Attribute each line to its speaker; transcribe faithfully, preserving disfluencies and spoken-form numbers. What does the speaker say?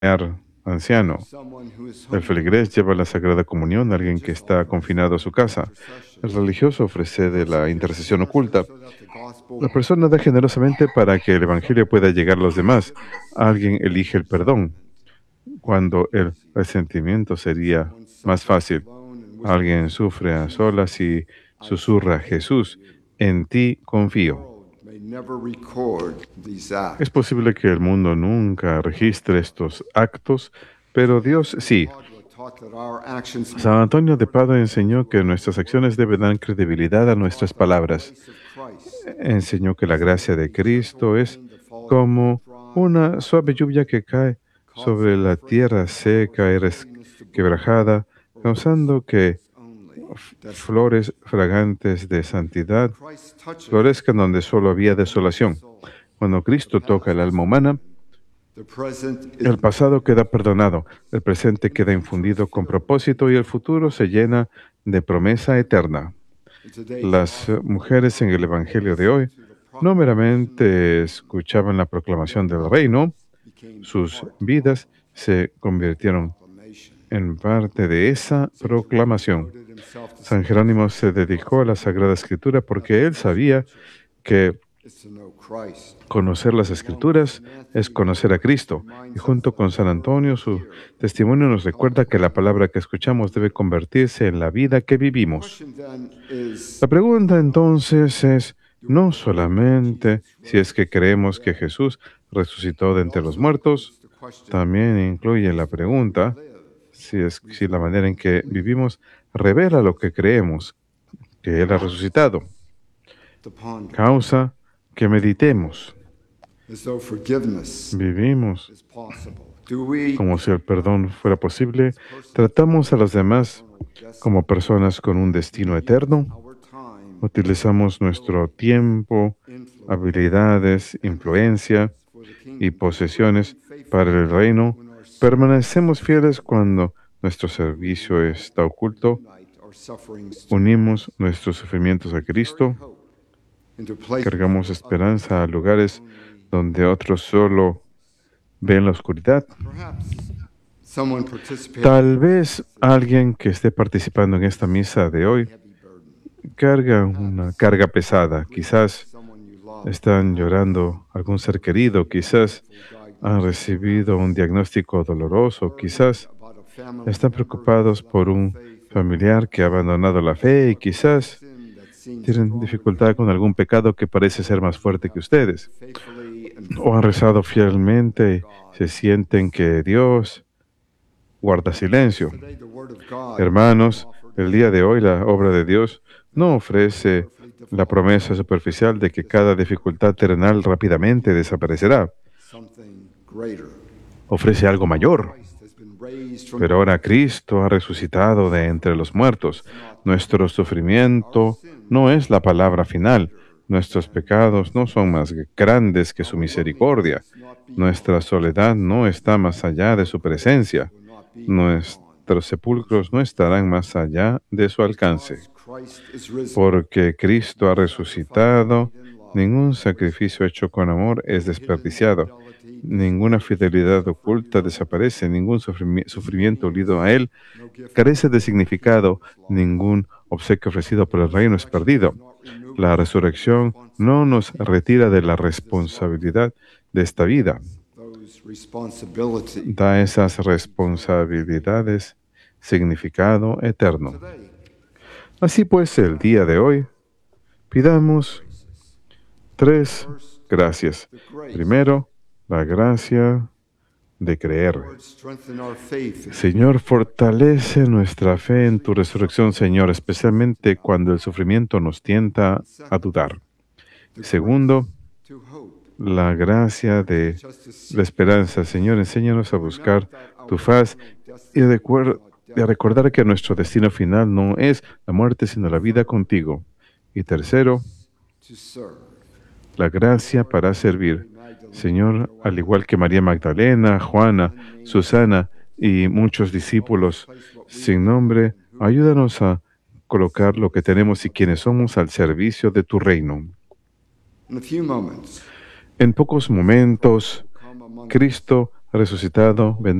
Speaker 1: anciano. El feligrés lleva la Sagrada Comunión a alguien que está confinado a su casa. El religioso ofrece de la intercesión oculta. La persona da generosamente para que el Evangelio pueda llegar a los demás. Alguien elige el perdón, cuando el resentimiento sería más fácil. Alguien sufre a solas y susurra: Jesús, en ti confío. Es posible que el mundo nunca registre estos actos, pero Dios sí. San Antonio de Padua enseñó que nuestras acciones deben dar credibilidad a nuestras palabras. Enseñó que la gracia de Cristo es como una suave lluvia que cae sobre la tierra seca y resquebrajada, causando que f- flores fragantes de santidad florezcan donde solo había desolación. Cuando Cristo toca el alma humana, el pasado queda perdonado, el presente queda infundido con propósito y el futuro se llena de promesa eterna. Las eh, mujeres en el Evangelio de hoy no meramente escuchaban la proclamación del reino, sus vidas se convirtieron en parte de esa proclamación. San Jerónimo se dedicó a la Sagrada Escritura porque él sabía que conocer las Escrituras es conocer a Cristo. Y junto con San Antonio, su testimonio nos recuerda que la palabra que escuchamos debe convertirse en la vida que vivimos. La pregunta entonces es no solamente si es que creemos que Jesús resucitó de entre los muertos, también incluye la pregunta si es si la manera en que vivimos revela lo que creemos, que Él ha resucitado. Causa que meditemos. Vivimos como si el perdón fuera posible. Tratamos a los demás como personas con un destino eterno. Utilizamos nuestro tiempo, habilidades, influencia y posesiones para el reino. Permanecemos fieles cuando nuestro servicio está oculto. Unimos nuestros sufrimientos a Cristo. Cargamos esperanza a lugares donde otros solo ven la oscuridad. Tal vez alguien que esté participando en esta misa de hoy carga una carga pesada. Quizás están llorando algún ser querido, quizás han recibido un diagnóstico doloroso, quizás están preocupados por un familiar que ha abandonado la fe y quizás tienen dificultad con algún pecado que parece ser más fuerte que ustedes. O han rezado fielmente, se sienten que Dios guarda silencio. Hermanos, el día de hoy la obra de Dios no ofrece la promesa superficial de que cada dificultad terrenal rápidamente desaparecerá. Ofrece algo mayor. Pero ahora Cristo ha resucitado de entre los muertos. Nuestro sufrimiento no es la palabra final. Nuestros pecados no son más grandes que su misericordia. Nuestra soledad no está más allá de su presencia. Nuestros sepulcros no estarán más allá de su alcance. Porque Cristo ha resucitado, ningún sacrificio hecho con amor es desperdiciado. Ninguna fidelidad oculta desaparece, ningún sufrimi- sufrimiento unido a Él carece de significado, ningún obsequio ofrecido por el reino es perdido. La resurrección no nos retira de la responsabilidad de esta vida, da a esas responsabilidades significado eterno. Así pues, el día de hoy, pidamos tres gracias. Primero, la gracia de creer. Señor, fortalece nuestra fe en tu resurrección, Señor, especialmente cuando el sufrimiento nos tienta a dudar. Segundo, la gracia de la esperanza. Señor, enséñanos a buscar tu faz y recuer- y a recordar que nuestro destino final no es la muerte, sino la vida contigo. Y tercero, la gracia para servir. Señor, al igual que María Magdalena, Juana, Susana y muchos discípulos sin nombre, ayúdanos a colocar lo que tenemos y quienes somos al servicio de tu reino. En pocos momentos, Cristo resucitado,